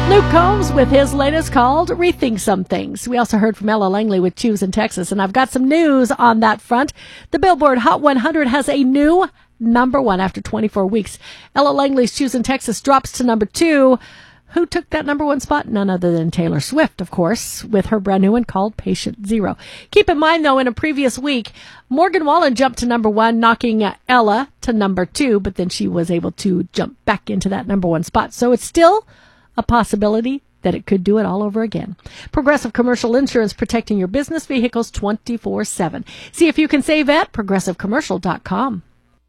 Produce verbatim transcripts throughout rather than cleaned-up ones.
Luke Combs with his latest called Rethink Some Things. We also heard from Ella Langley with Choose in Texas, and I've got some news on that front. The Billboard Hot one hundred has a new number one after twenty-four weeks. Ella Langley's Choose in Texas drops to number two. Who took that number one spot? None other than Taylor Swift, of course, with her brand new one called Patient Zero. Keep in mind, though, in a previous week, Morgan Wallen jumped to number one, knocking uh, Ella to number two, but then she was able to jump back into that number one spot. So it's still a possibility that it could do it all over again. Progressive Commercial Insurance, protecting your business vehicles twenty-four seven. See if you can save at progressive commercial dot com.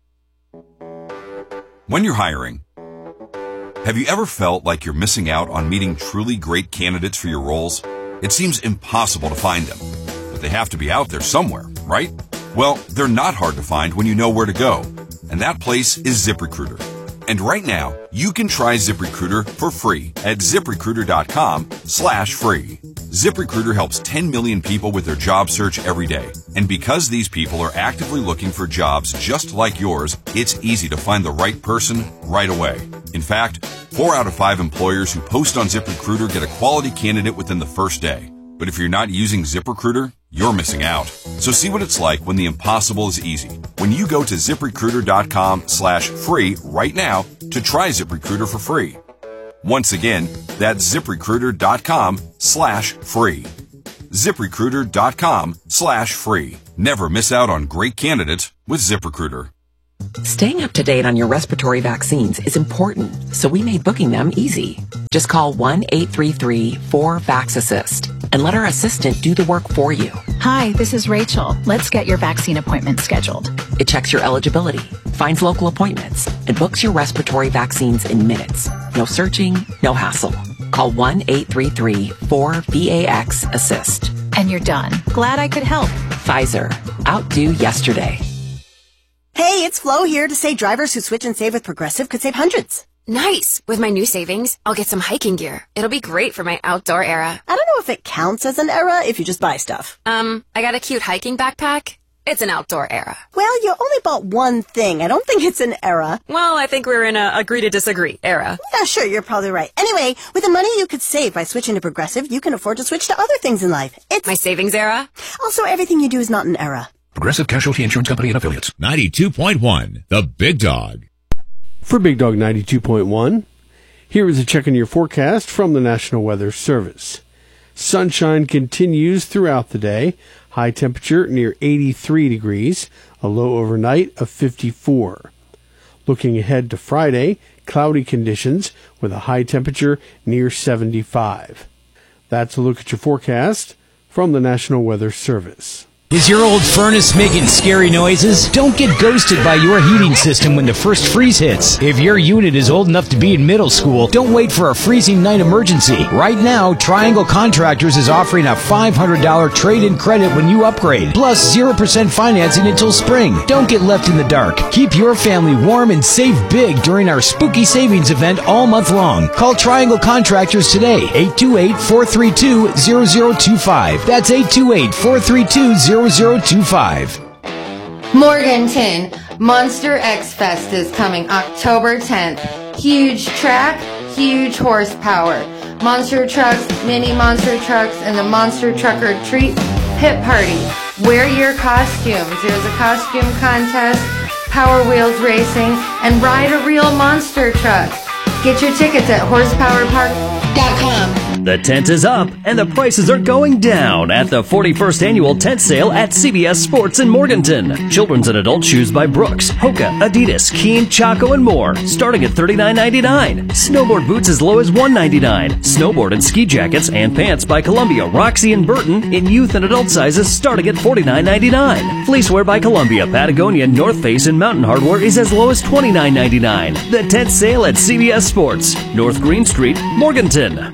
When you're hiring, have you ever felt like you're missing out on meeting truly great candidates for your roles? It seems impossible to find them, but they have to be out there somewhere, right? Well, they're not hard to find when you know where to go, and that place is ZipRecruiter. And right now, you can try ZipRecruiter for free at ZipRecruiter.com slash free. ZipRecruiter helps ten million people with their job search every day. And because these people are actively looking for jobs just like yours, it's easy to find the right person right away. In fact, four out of five employers who post on ZipRecruiter get a quality candidate within the first day. But if you're not using ZipRecruiter, you're missing out. So see what it's like when the impossible is easy. When you go to ZipRecruiter.com slash free right now to try ZipRecruiter for free. Once again, that's ZipRecruiter.com slash free. ZipRecruiter.com slash free. Never miss out on great candidates with ZipRecruiter. Staying up to date on your respiratory vaccines is important, so we made booking them easy. Just call one eight three three four VAX-ASSIST and let our assistant do the work for you. Hi, this is Rachel. Let's get your vaccine appointment scheduled. It checks your eligibility, finds local appointments, and books your respiratory vaccines in minutes. No searching, no hassle. Call one eight three three four VAX-ASSIST. And you're done. Glad I could help. Pfizer. Outdo yesterday. Hey, it's Flo here to say drivers who switch and save with Progressive could save hundreds. Nice! With my new savings, I'll get some hiking gear. It'll be great for my outdoor era. I don't know if it counts as an era if you just buy stuff. Um, I got a cute hiking backpack. It's an outdoor era. Well, you only bought one thing. I don't think it's an era. Well, I think we're in a agree to disagree era. Yeah, sure, you're probably right. Anyway, with the money you could save by switching to Progressive, you can afford to switch to other things in life. It's my savings era. Also, everything you do is not an era. Progressive Casualty Insurance Company and Affiliates. ninety-two point one, The Big Dog. For Big Dog ninety-two point one, here is a check on your forecast from the National Weather Service. Sunshine continues throughout the day. High temperature near eighty-three degrees, a low overnight of fifty-four. Looking ahead to Friday, cloudy conditions with a high temperature near seventy-five. That's a look at your forecast from the National Weather Service. Is your old furnace making scary noises? Don't get ghosted by your heating system when the first freeze hits. If your unit is old enough to be in middle school, don't wait for a freezing night emergency. Right now, Triangle Contractors is offering a five hundred dollars trade-in credit when you upgrade, plus zero percent financing until spring. Don't get left in the dark. Keep your family warm and save big during our spooky savings event all month long. Call Triangle Contractors today, eight two eight, four three two, zero zero two five. That's eight two eight, four three two, zero zero two five. Morganton, Monster X Fest is coming October tenth. Huge track, huge horsepower. Monster trucks, mini monster trucks, and the Monster Trucker Treat Pit Party. Wear your costumes. There's a costume contest, Power Wheels racing, and ride a real monster truck. Get your tickets at horsepower park dot com. The tent is up, and the prices are going down at the forty-first Annual Tent Sale at C B S Sports in Morganton. Children's and adult shoes by Brooks, Hoka, Adidas, Keen, Chaco, and more, starting at thirty-nine ninety-nine. Snowboard boots as low as one ninety-nine. Snowboard and ski jackets and pants by Columbia, Roxy, and Burton in youth and adult sizes starting at forty-nine ninety-nine. Fleecewear by Columbia, Patagonia, North Face, and Mountain Hardwear is as low as twenty-nine ninety-nine. The tent sale at C B S Sports, North Green Street, Morganton.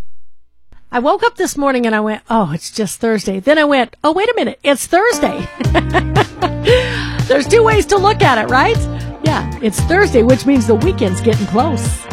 I woke up this morning and I went, oh, it's just Thursday. Then I went, oh, wait a minute, it's Thursday. There's two ways to look at it, right? Yeah, it's Thursday, which means the weekend's getting close.